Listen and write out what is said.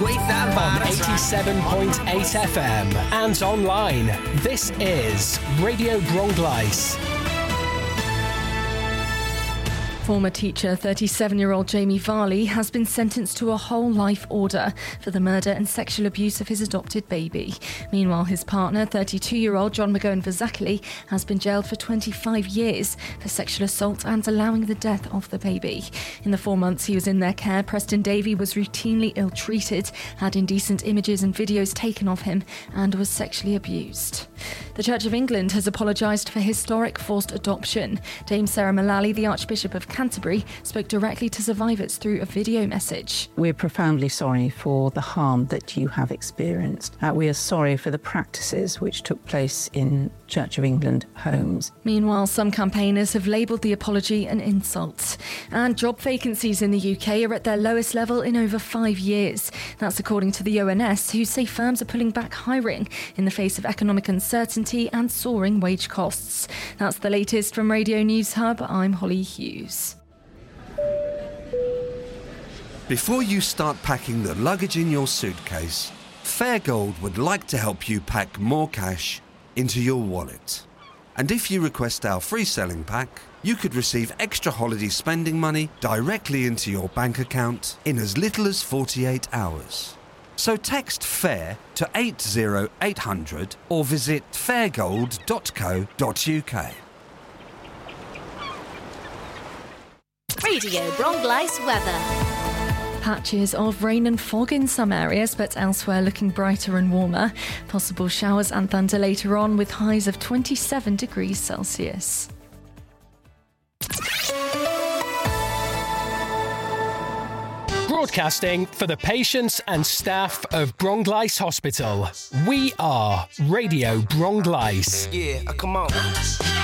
On 87.8 FM and online, this is Radio Bronglais. Former teacher 37-year-old Jamie Varley has been sentenced to a whole life order for the murder and sexual abuse of his adopted baby. Meanwhile, his partner, 32-year-old John McGowan Verzakely, has been jailed for 25 years for sexual assault and allowing the death of the baby. In the 4 months he was in their care, Preston Davey was routinely ill-treated, had indecent images and videos taken of him, and was sexually abused. The Church of England has apologised for historic forced adoption. Dame Sarah Mullally, the Archbishop of Canterbury, spoke directly to survivors through a video message. We're profoundly sorry for the harm that you have experienced. We are sorry for the practices which took place in Church of England homes. Meanwhile, some campaigners have labelled the apology an insult. And job vacancies in the UK are at their lowest level in over 5 years. That's according to the ONS, who say firms are pulling back hiring in the face of economic uncertainty and soaring wage costs. That's the latest from Radio News Hub. I'm Holly Hughes. Before you start packing the luggage in your suitcase, Fairgold would like to help you pack more cash into your wallet. And if you request our free selling pack, you could receive extra holiday spending money directly into your bank account in as little as 48 hours. So text FAIR to 80800 or visit fairgold.co.uk. Radio Bronglais weather. Patches of rain and fog in some areas, but elsewhere looking brighter and warmer. Possible showers and thunder later on with highs of 27 degrees Celsius. Broadcasting for the patients and staff of Bronglais Hospital. We are Radio Bronglais. Yeah, come on.